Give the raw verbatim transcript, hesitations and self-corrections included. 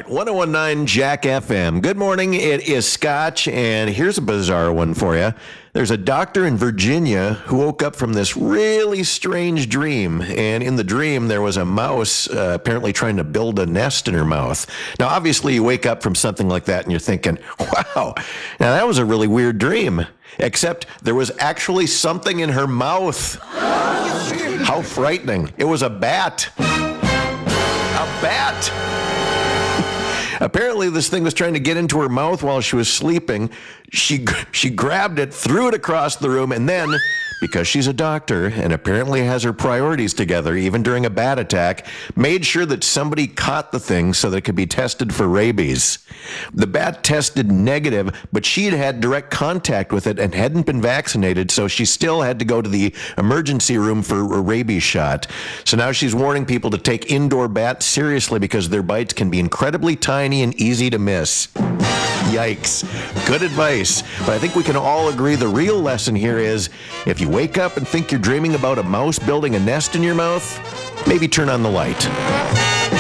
right, ten nineteen Jack F M. Good morning. It is Scotch, and here's a bizarre one for you. There's a doctor in Virginia who woke up from this really strange dream, and in the dream there was a mouse uh, apparently trying to build a nest in her mouth. Now, obviously, you wake up from something like that and you're thinking, wow, now that was a really weird dream, except there was actually something in her mouth. How frightening. It was a bat. A bat. Apparently, this thing was trying to get into her mouth while she was sleeping. She she grabbed it, threw it across the room, and then, because she's a doctor and apparently has her priorities together, even during a bat attack, made sure that somebody caught the thing so that it could be tested for rabies. The bat tested negative, but she had had direct contact with it and hadn't been vaccinated, so she still had to go to the emergency room for a rabies shot. So now she's warning people to take indoor bats seriously because their bites can be incredibly tiny and easy to miss. Yikes. Good advice. But I think we can all agree the real lesson here is if you wake up and think you're dreaming about a mouse building a nest in your mouth, maybe turn on the light.